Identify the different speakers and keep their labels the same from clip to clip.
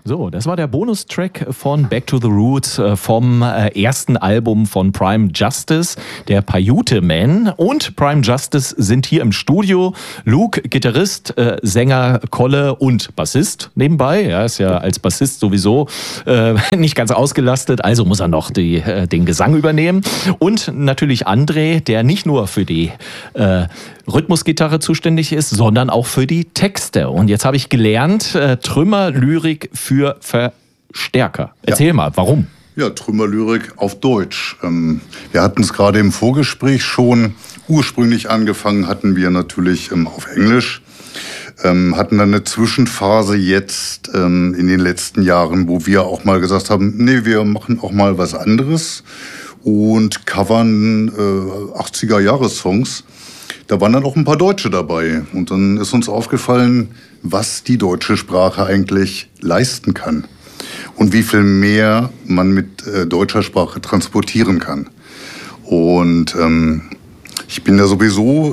Speaker 1: So, das war der Bonustrack von Back to the Roots vom ersten Album von Prime Justice, der Paiute Man. Und Prime Justice sind hier im Studio. Luke, Gitarrist, Sänger, Kolle und Bassist nebenbei. Er ist ja als Bassist sowieso nicht ganz ausgelastet, also muss er noch den Gesang übernehmen. Und natürlich André, der nicht nur für die Rhythmusgitarre zuständig ist, sondern auch für die Texte. Und jetzt habe ich gelernt, Trümmerlyrik für Verstärker. Erzähl mal, warum?
Speaker 2: Ja, Trümmerlyrik auf Deutsch. Wir hatten es gerade im Vorgespräch schon. Ursprünglich angefangen hatten wir natürlich auf Englisch. Hatten dann eine Zwischenphase jetzt in den letzten Jahren, wo wir auch mal gesagt haben, nee, wir machen auch mal was anderes und covern 80er-Jahres-Songs. Da waren dann auch ein paar Deutsche dabei. Und dann ist uns aufgefallen, was die deutsche Sprache eigentlich leisten kann. Und wie viel mehr man mit deutscher Sprache transportieren kann. Und ich bin ja sowieso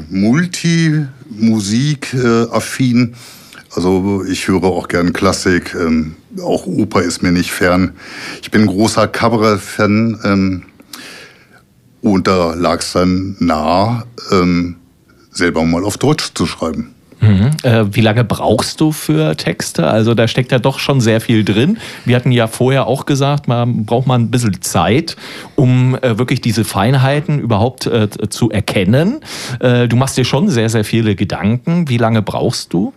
Speaker 2: multimusik-affin. Also ich höre auch gern Klassik. Auch Oper ist mir nicht fern. Ich bin ein großer Kabarett-Fan. Und da lag es dann nah, selber mal auf Deutsch zu schreiben.
Speaker 1: Wie lange brauchst du für Texte? Also da steckt ja doch schon sehr viel drin. Wir hatten ja vorher auch gesagt, man braucht mal ein bisschen Zeit, um wirklich diese Feinheiten überhaupt zu erkennen. Du machst dir schon sehr, sehr viele Gedanken. Wie lange brauchst du?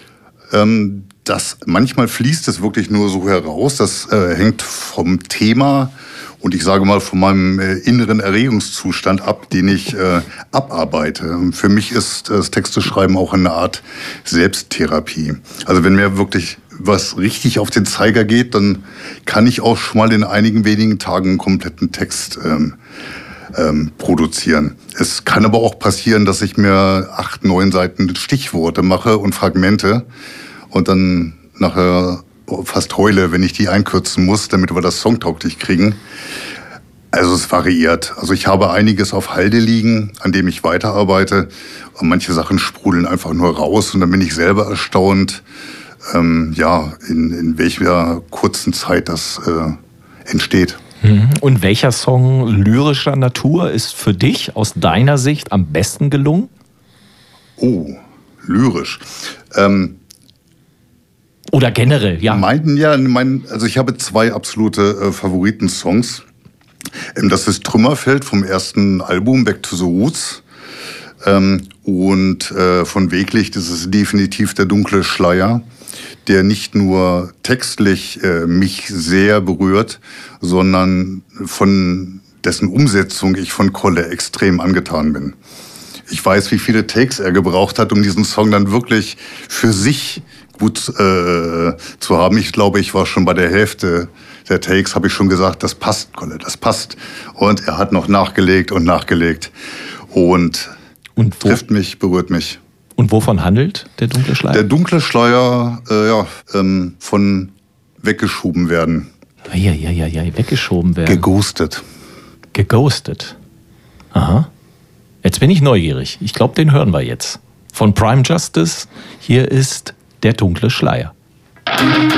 Speaker 2: Manchmal fließt es wirklich nur so heraus. Das hängt vom Thema und ich sage mal von meinem inneren Erregungszustand ab, den ich abarbeite. Für mich ist das Texteschreiben auch eine Art Selbsttherapie. Also wenn mir wirklich was richtig auf den Zeiger geht, dann kann ich auch schon mal in einigen wenigen Tagen einen kompletten Text produzieren. Es kann aber auch passieren, dass ich mir 8, 9 Seiten Stichworte mache und Fragmente und dann nachher fast heule, wenn ich die einkürzen muss, damit wir das songtauglich kriegen. Also es variiert. Also ich habe einiges auf Halde liegen, an dem ich weiterarbeite. Und manche Sachen sprudeln einfach nur raus und dann bin ich selber erstaunt, in welcher kurzen Zeit das entsteht.
Speaker 1: Und welcher Song lyrischer Natur ist für dich aus deiner Sicht am besten gelungen?
Speaker 2: Oh, lyrisch.
Speaker 1: Oder generell, ja.
Speaker 2: Also ich habe 2 absolute Favoritensongs. Das ist Trümmerfeld vom ersten Album Back to the Roots. Und von Weglicht ist es definitiv Der dunkle Schleier, der nicht nur textlich mich sehr berührt, sondern von dessen Umsetzung ich von Kolle extrem angetan bin. Ich weiß, wie viele Takes er gebraucht hat, um diesen Song dann wirklich für sich gut zu haben. Ich glaube, ich war schon bei der Hälfte der Takes, habe ich schon gesagt, das passt, Kolle, das passt. Und er hat noch nachgelegt und nachgelegt und trifft mich, berührt mich.
Speaker 1: Und wovon handelt der dunkle Schleier?
Speaker 2: Der dunkle Schleier, von weggeschoben werden.
Speaker 1: Ja, weggeschoben werden.
Speaker 2: Geghostet.
Speaker 1: Geghostet. Aha. Jetzt bin ich neugierig. Ich glaube, den hören wir jetzt. Von Prime Justice, hier ist Der dunkle Schleier.